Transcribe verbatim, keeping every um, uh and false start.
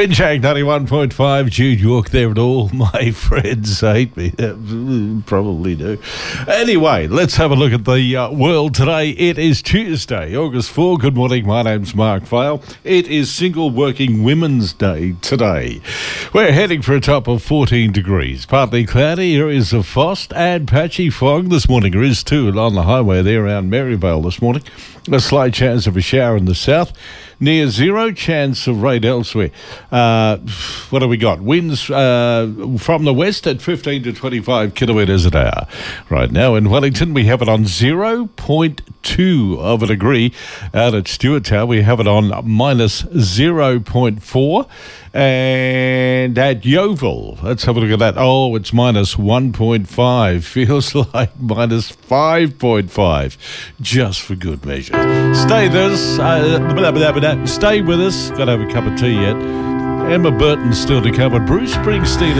Finchak ninety-one point five, Jude York there, and all my friends hate me. Probably do. Anyway, let's have a look at the uh, world today. It is Tuesday, August fourth. Good morning. My name's Mark Vale. It is Single Working Women's Day today. We're heading for a top of fourteen degrees. Partly cloudy, areas of frost and patchy fog this morning. There is too on the highway there around Maryvale this morning. A slight chance of a shower in the south. Near zero chance of rain elsewhere. Uh, what have we got? Winds uh, from the west at fifteen to twenty-five kilometres an hour. Right now in Wellington, we have it on zero point two of a degree. Out at Stewartstown, we have it on minus zero point four. And at Yeovil, let's have a look at that. Oh, it's minus one point five. Feels like minus five point five, just for good measure. Stay with us. Uh, blah, blah, blah, blah. Stay with us. Got to have a cup of tea yet. Emma Burton's still to come, and Bruce Springsteen